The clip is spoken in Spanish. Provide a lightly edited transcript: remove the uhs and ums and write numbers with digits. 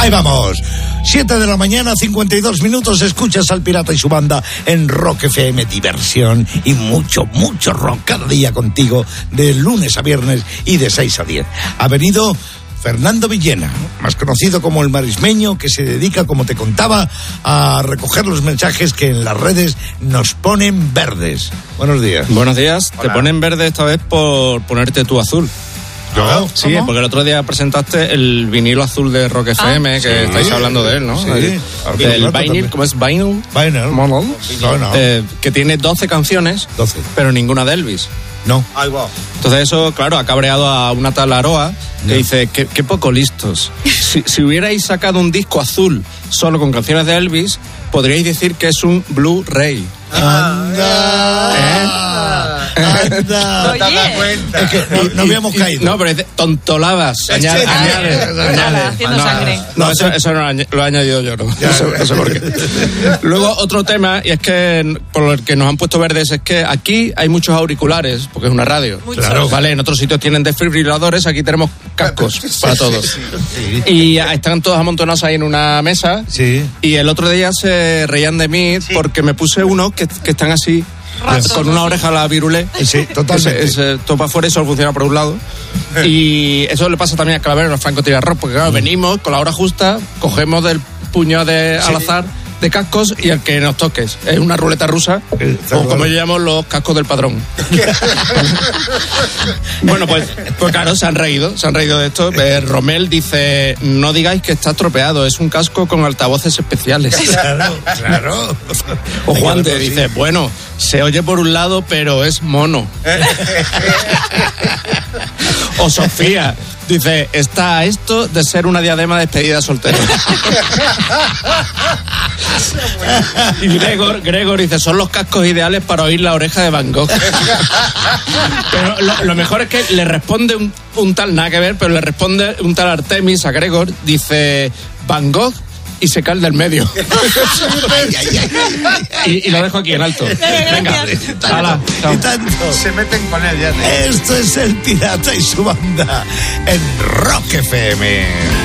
Ahí vamos. 7 de la mañana, 52 minutos. Escuchas al Pirata y su banda en Rock FM. Diversión y mucho, mucho rock cada día contigo, de lunes a viernes y de 6 a 10. Ha venido Fernando Villena, más conocido como el Marismeño, que se dedica, como te contaba, a recoger los mensajes que en las redes nos ponen verdes. Buenos días. Buenos días. Hola. Te ponen verde esta vez por ponerte tú azul. ¿Yo? Sí, porque el otro día presentaste el vinilo azul de Rock FM, que estáis hablando de él, ¿no? Sí. El vinyl, ¿cómo es? Vinyl. Que tiene 12 canciones, 12. pero ninguna de Elvis. No. Ahí va. Entonces eso, claro, ha cabreado a una tal Aroa, que dice, qué poco listos. Si hubierais sacado un disco azul solo con canciones de Elvis, podríais decir que es un Blu-ray. ¡Anda! ¡Anda! No te das cuenta. Es que no habíamos caído. No, pero es de tontoladas. Añade. Haciendo sangre. No, eso lo he añadido yo, ¿no? No sé por qué. Luego, otro tema, y es que por el que nos han puesto verdes, es que aquí hay muchos auriculares, porque es una radio. Claro. Vale, en otros sitios tienen desfibriladores, aquí tenemos cascos para todos. Sí. Y están todos amontonados ahí en una mesa. Sí. Y el otro día se reían de mí porque me puse uno que están así, con una oreja a la virulé. Sí, totalmente. Ese topa afuera y solo funciona por un lado. Y eso le pasa también a Clavero, a los francotiradores, porque claro, venimos con la hora justa, cogemos del puño al azar de cascos y el que nos toques. Es una ruleta rusa, o como yo llamo, los cascos del padrón. Bueno, pues claro, se han reído de esto. Romel dice, no digáis que está estropeado, es un casco con altavoces especiales. Claro. O Juan te dice, bueno, se oye por un lado, pero es mono. O Sofía dice, está esto de ser una diadema de despedida soltera. Y Gregor dice, son los cascos ideales para oír la oreja de Van Gogh. Pero lo mejor es que le responde un tal, nada que ver, pero le responde un tal Artemis a Gregor, dice, Van Gogh, y se cae del medio. y lo dejo aquí en alto. Venga, hala, chao. Se meten con él ya. Esto es el Pirata y su banda en Rock FM.